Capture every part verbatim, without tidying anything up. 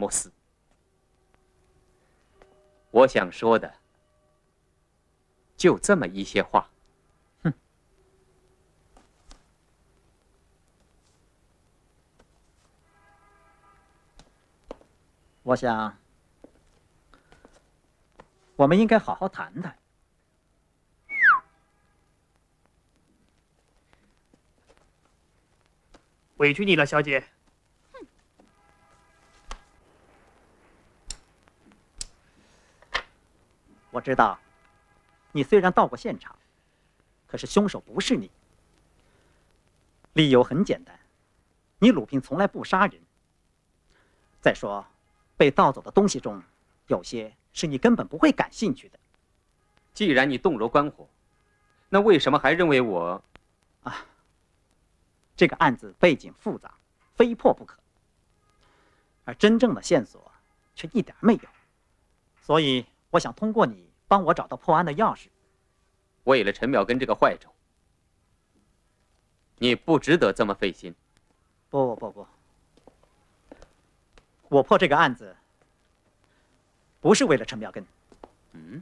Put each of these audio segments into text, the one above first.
莫斯。我想说的就这么一些话。 哼，我想我们应该好好谈谈。 委屈你了，小姐。 哼。 我知道，你虽然到过现场，可是凶手不是你。理由很简单，你鲁平从来不杀人。再说，被盗走的东西中，有些是你根本不会感兴趣的。 既然你洞若观火，那为什么还认为我？ 啊，这个案子背景复杂，非破不可。而真正的线索却一点没有，所以我想通过你帮我找到破案的钥匙。 为了陈淼根这个坏种，你不值得这么费心。 不不不，我破这个案子不是为了陈淼根。 嗯。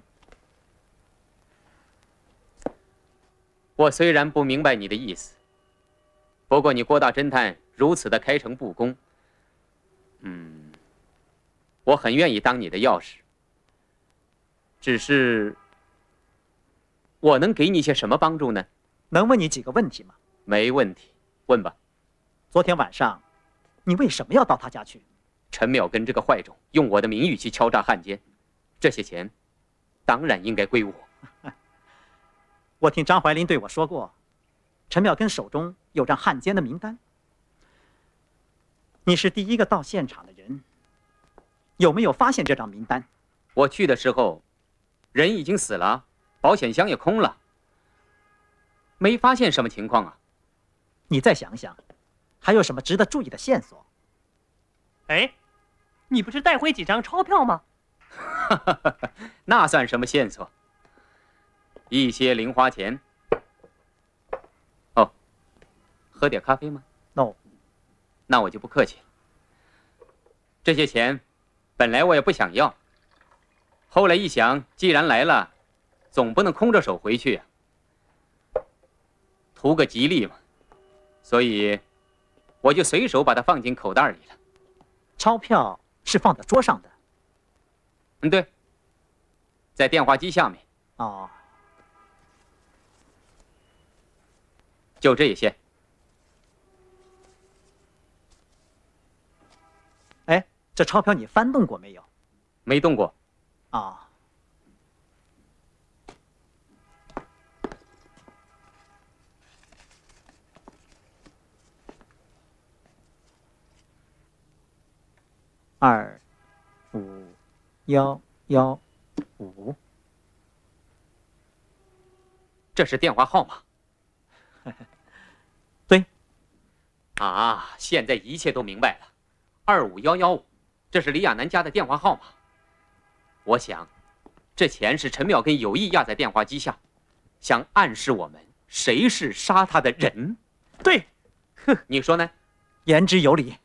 我虽然不明白你的意思，不过你郭大侦探如此的开诚布公，嗯，我很愿意当你的钥匙。只是，我能给你些什么帮助呢？ 能问你几个问题吗？ 没问题，问吧。 昨天晚上，你为什么要到他家去？ 陈淼根这个坏种用我的名誉去敲诈汉奸，这些钱，当然应该归我。 我听张怀林对我说过，陈淼根手中有张汉奸的名单。你是第一个到现场的人，有没有发现这张名单？ 我去的时候，人已经死了，保险箱也空了，没发现什么情况啊。 你再想想，还有什么值得注意的线索？ 哎，你不是带回几张钞票吗？ 那算什么线索？一些零花钱。哦，喝点咖啡吗 ？No。 那我就不客气了。这些钱，本来我也不想要，后来一想，既然来了，总不能空着手回去啊，图个吉利嘛，所以我就随手把它放进口袋里了。 钞票是放在桌上的。 嗯，对，在电话机下面。 哦。 就这些。 哎，这钞票你翻动过没有？ 没动过。 啊。二五幺幺五， 这是电话号码。 对。 啊，现在一切都明白了。二五幺幺五，这是李亚男家的电话号码。我想，这钱是陈淼根有意压在电话机下，想暗示我们谁是杀他的人。 对。 哼，你说呢？ 言之有理。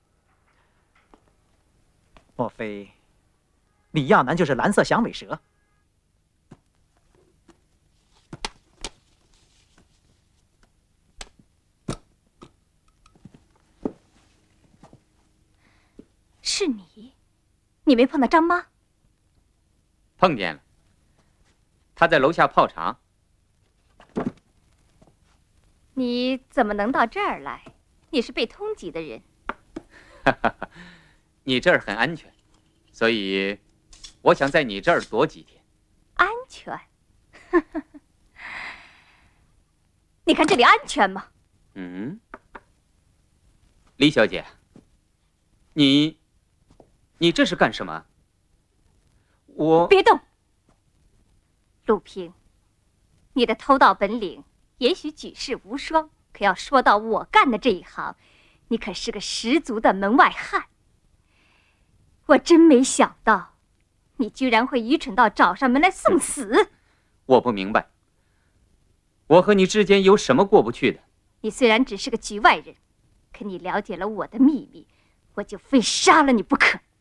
莫非李亚男就是蓝色响尾蛇？ 是你？你没碰到张妈？ 碰见了，她在楼下泡茶。 你怎么能到这儿来？你是被通缉的人。 哈哈哈，你这儿很安全，所以我想在你这儿躲几天。 安全？你看这里安全吗？ 嗯，李小姐，你，你这是干什么？我别动，陆平，你的偷盗本领也许举世无双，可要说到我干的这一行，你可是个十足的门外汉。我真没想到，你居然会愚蠢到找上门来送死。 我不明白，我和你之间有什么过不去的？ 你虽然只是个局外人，可你了解了我的秘密，我就非杀了你不可。